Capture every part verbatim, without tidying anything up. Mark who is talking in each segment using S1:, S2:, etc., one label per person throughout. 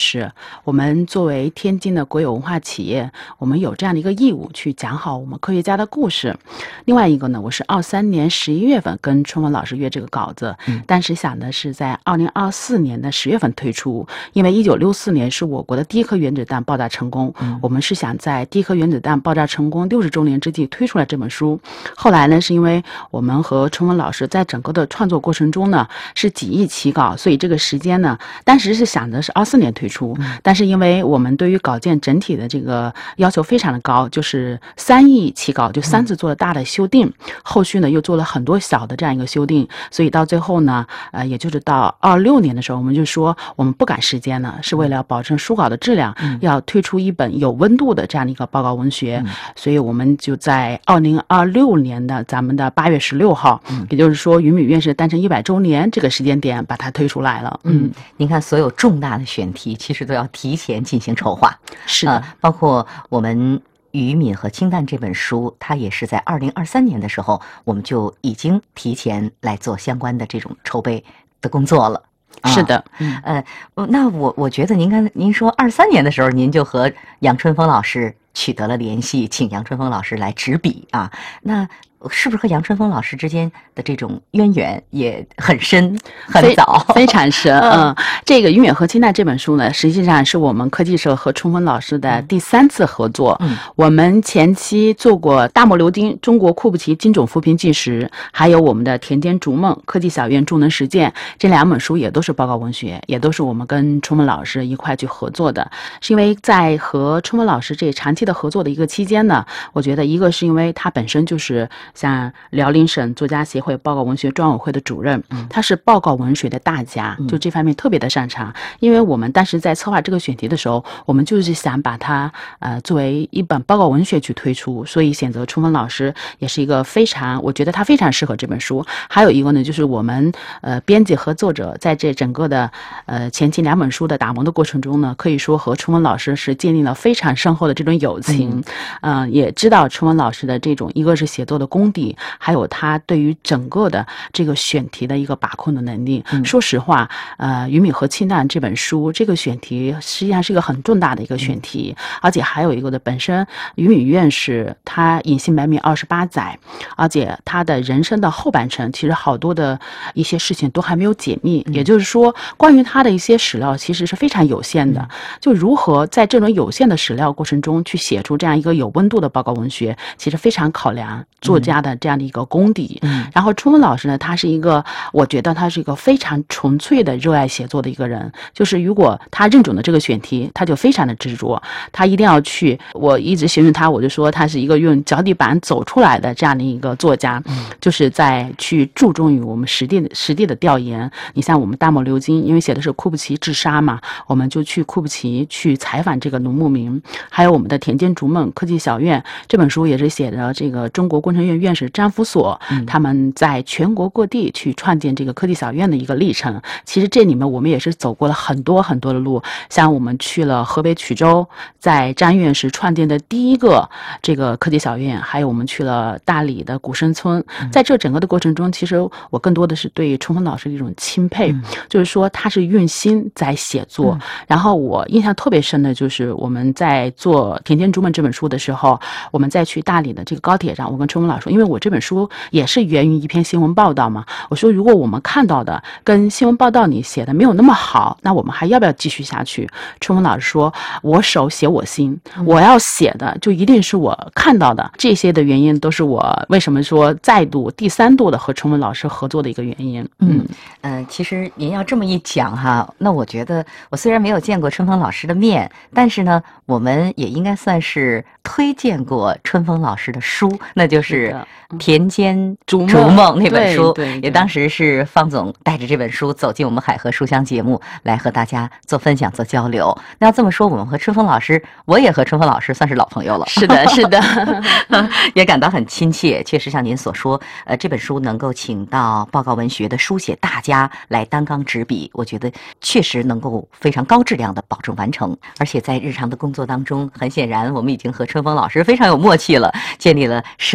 S1: 是，我们作为天津的国有文化企业，我们有这样的一个义务去讲好我们科学家的故事。另外一个呢，我是二三年十一月份跟春风老师约这个稿子，嗯、但是想的是在二零二四年的十月份推出，因为一九六四年是我国的第一颗原子弹爆炸成功，嗯、我们是想在第一颗原子弹爆炸成功六十周年之际推出来这本书。后来呢，是因为我们和春风老师在整个的创作过程中呢是几易起稿，所以这个时间呢，当时是想的是二四年推出，但是因为我们对于稿件整体的这个要求非常的高，就是三易起稿，就三次做了大的修订，后续呢又做了很多小的这样一个修订，所以到最后呢，呃，也就是到二六年的时候，我们就说我们不赶时间了，是为了保证书稿的质量，要推出一本有温度的这样的一个报告文学，所以我们就在二零二六年的咱们的八月十六号，也就是说俞敏院士诞辰一百周年这个时间点把它推出来了。
S2: 嗯，您看所有重大的选题其实都要提前进行筹划，
S1: 是的，
S2: 呃、包括我们俞敏和氢弹这本书，它也是在二零二三年的时候，我们就已经提前来做相关的这种筹备的工作了。
S1: 是的，
S2: 嗯、呃，那我我觉得您看，您说二三年的时候，您就和杨春风老师取得了联系，请杨春风老师来执笔啊，那是不是和杨春风老师之间的这种渊源也很深很早？
S1: 非常深。嗯，这个《俞敏和氢弹》这本书呢，实际上是我们科技社和春风老师的第三次合作。嗯，我们前期做过《大漠流金》《中国库布齐金种扶贫纪实》，还有我们的《田间逐梦》《科技小院助能实践》这两本书也都是报告文学，也都是我们跟春风老师一块去合作的。是因为在和春风老师这长期的合作的一个期间呢，我觉得一个是因为他本身就是像辽宁省作家协会报告文学专委会的主任，他是报告文学的大家，就这方面特别的擅长。因为我们当时在策划这个选题的时候，我们就是想把它呃作为一本报告文学去推出，所以选择春风老师也是一个非常，我觉得他非常适合这本书。还有一个呢，就是我们呃编辑和作者在这整个的呃前期两本书的打磨的过程中呢，可以说和春风老师是建立了非常深厚的这种友情，嗯、呃，也知道春风老师的这种一个是写作的功底，还有他对于整个的这个选题的一个把控的能力。嗯、说实话，呃，《俞敏和氢弹》这本书这个选题实际上是一个很重大的一个选题，嗯、而且还有一个的本身俞敏院士他隐姓埋名二十八载，而且他的人生的后半程其实好多的一些事情都还没有解密，嗯、也就是说，关于他的一些史料其实是非常有限的。嗯、就如何在这种有限的史料过程中去写出这样一个有温度的报告文学，其实非常考量作家的这样的一个功底。嗯、然后春风老师呢，他是一个，我觉得他是一个非常纯粹的热爱写作的一个人。就是如果他认准了这个选题，他就非常的执着，他一定要去。我一直形容他，我就说他是一个用脚底板走出来的这样的一个作家，嗯、就是在去注重于我们实地的实地的调研。你像我们大漠流金，因为写的是库布齐治沙嘛，我们就去库布齐去采访这个农牧民。还有我们的田间逐梦科技小院这本书也是写的这个中国工程院院士张福所，嗯、他们在全国各地去创建这个科技小院的一个历程。其实这里面我们也是走过了很多很多的路，像我们去了河北曲周，在张院士创建的第一个这个科技小院，还有我们去了大理的古生村。在这整个的过程中，其实我更多的是对春风老师的一种钦佩，嗯、就是说他是用心在写作。嗯、然后我印象特别深的就是我们在做《田间逐梦》这本书的时候，我们在去大理的这个高铁上，我跟春风老师说，因为我这本书也是源于一篇新闻报道嘛，我说如果我们看到的跟新闻报道里写的没有那么好，那我们还要不要继续下去？春风老师说，我手写我心，我要写的就一定是我看到的。这些的原因都是我为什么说再度第三度的和春风老师合作的一个原因。
S2: 嗯嗯、呃，其实您要这么一讲哈，那我觉得我虽然没有见过春风老师的面，但是呢，我们也应该算是推荐过春风老师的书，那就是《田间逐梦》那本书。
S1: 对对对，
S2: 也当时是方总带着这本书走进我们海河书香节目，来和大家做分享、做交流。那这么说，我们和春风老师，我也和春风老师算是老朋友了。
S1: 是的，是的，
S2: 也感到很亲切。确实像您所说，呃，这本书能够请到报告文学的书写大家来担纲执笔，我觉得确实能够非常高质量的保证完成。而且在日常的工作当中，很显然我们已经和春风老师非常有默契了，建立了深厚的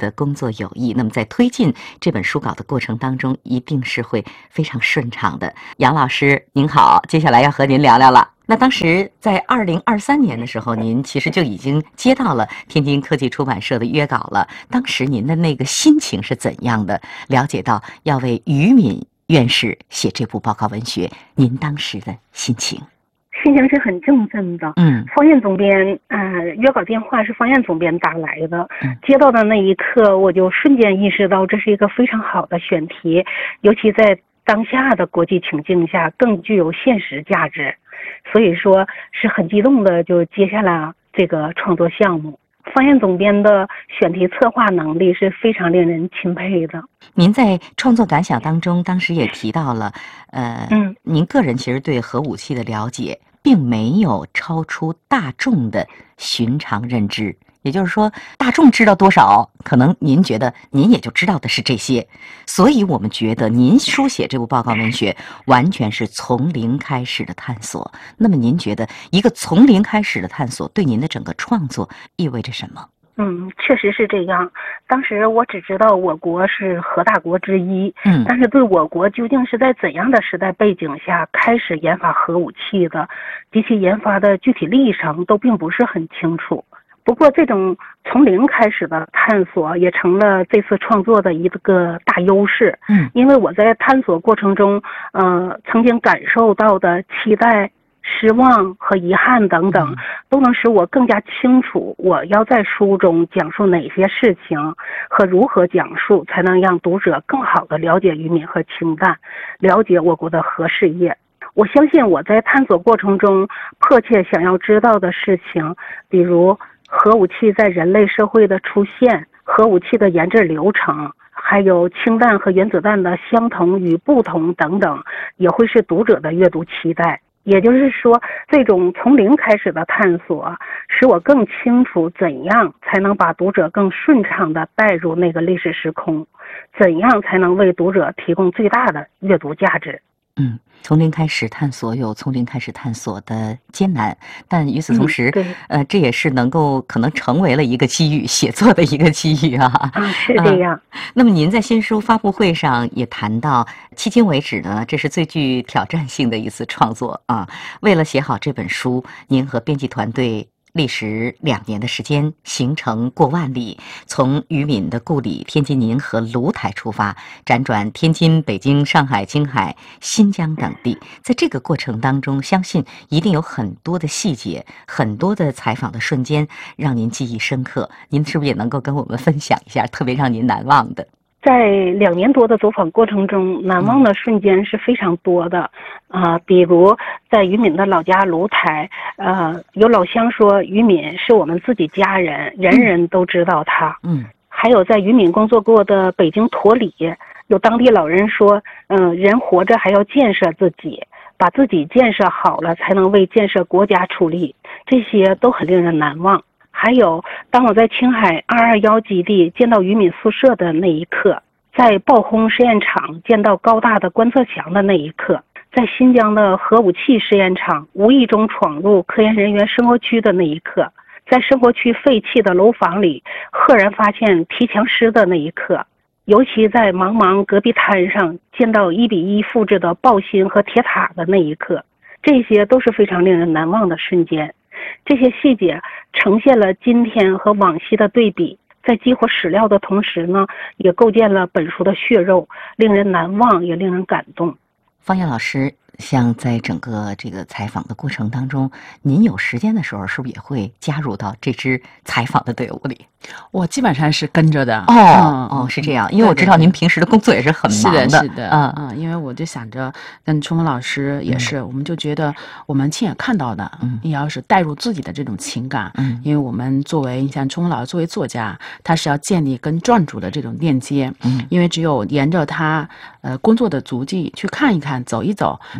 S2: 的工作友谊，那么在推进这本书稿的过程当中，一定是会非常顺畅的。杨老师您好，接下来要和您聊聊了。那当时在二零二三年的时候，您其实就已经接到了天津科技出版社的约稿了。当时您的那个心情是怎样的？了解到要为于敏院士写这部报告文学，您当时的心情？
S3: 心情是很振奋的。
S2: 嗯，
S3: 方燕总编，呃，约稿电话是方燕总编打来的。
S2: 嗯，
S3: 接到的那一刻，我就瞬间意识到这是一个非常好的选题，尤其在当下的国际情境下，更具有现实价值。所以说是很激动的，就接下来这个创作项目。方燕总编的选题策划能力是非常令人钦佩的。
S2: 您在创作感想当中，当时也提到了，呃，
S3: 嗯，
S2: 您个人其实对核武器的了解，并没有超出大众的寻常认知。也就是说，大众知道多少，可能您觉得您也就知道的是这些。所以我们觉得您书写这部报告文学完全是从零开始的探索。那么您觉得一个从零开始的探索对您的整个创作意味着什么？
S3: 嗯，确实是这样。当时我只知道我国是核大国之一，
S2: 嗯，
S3: 但是对我国究竟是在怎样的时代背景下开始研发核武器的，及其研发的具体历程都并不是很清楚。不过这种从零开始的探索也成了这次创作的一个大优势。
S2: 嗯，
S3: 因为我在探索过程中，呃，曾经感受到的期待、失望和遗憾等等，都能使我更加清楚我要在书中讲述哪些事情和如何讲述，才能让读者更好地了解于敏和氢弹，了解我国的核事业。我相信我在探索过程中迫切想要知道的事情，比如核武器在人类社会的出现，核武器的研制流程，还有氢弹和原子弹的相同与不同等等，也会是读者的阅读期待。也就是说，这种从零开始的探索，使我更清楚怎样才能把读者更顺畅地带入那个历史时空，怎样才能为读者提供最大的阅读价值。
S2: 嗯，从零开始探索有从零开始探索的艰难，但与此同时，
S3: 嗯、
S2: 呃，这也是能够可能成为了一个机遇，写作的一个机遇啊。
S3: 啊，是这样、
S2: 嗯。那么您在新书发布会上也谈到，迄今为止呢，这是最具挑战性的一次创作啊。为了写好这本书，您和编辑团队历时两年的时间，行程过万里，从于敏的故里天津宁和芦台出发，辗转天津、北京、上海、青海、新疆等地。在这个过程当中，相信一定有很多的细节，很多的采访的瞬间让您记忆深刻。您是不是也能够跟我们分享一下特别让您难忘的？
S3: 在两年多的走访过程中，难忘的瞬间是非常多的，啊、呃，比如在于敏的老家芦台，呃，有老乡说于敏是我们自己家人，人人都知道他。
S2: 嗯，
S3: 还有在于敏工作过的北京驼里，有当地老人说，嗯、呃，人活着还要建设自己，把自己建设好了，才能为建设国家出力，这些都很令人难忘。还有，当我在青海二二一基地见到于敏宿舍的那一刻，在爆轰实验场见到高大的观测墙的那一刻，在新疆的核武器实验场无意中闯入科研人员生活区的那一刻，在生活区废弃的楼房里赫然发现皮墙尸的那一刻，尤其在茫茫戈壁滩上见到一比一复制的爆心和铁塔的那一刻，这些都是非常令人难忘的瞬间。这些细节呈现了今天和往昔的对比，在激活史料的同时呢，也构建了本书的血肉，令人难忘，也令人感动。
S2: 方燕老师，像在整个这个采访的过程当中，您有时间的时候，是不是也会加入到这支采访的队伍里？
S1: 我基本上是跟着的。
S2: 哦、嗯、哦，是这样，因为我知道您平时的工作也是很忙的。
S1: 是的，是的，
S2: 嗯
S1: 嗯，因为我就想着跟春风老师也是、嗯，我们就觉得我们亲眼看到的，嗯，也要是带入自己的这种情感，嗯，因为我们作为像春风老师作为作家，他是要建立跟撰主的这种链接，嗯，因为只有沿着他呃工作的足迹去看一看、走一走，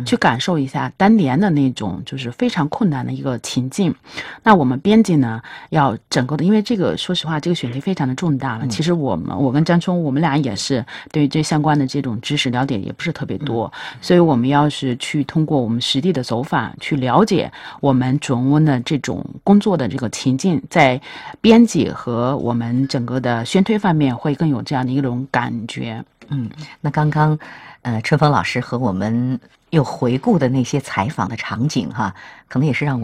S1: 去感受一下当年的那种就是非常困难的一个情境。那我们编辑呢，要整个的，因为这个说实话，这个选题非常的重大了。其实我们我跟张冲，我们俩也是对于这相关的这种知识了解也不是特别多，所以我们要是去通过我们实地的走访去了解我们主人翁的这种工作的这个情境，在编辑和我们整个的宣推方面会更有这样的一种感觉。
S2: 嗯，那刚刚呃春风老师和我们又回顾的那些采访的场景哈，可能也是让我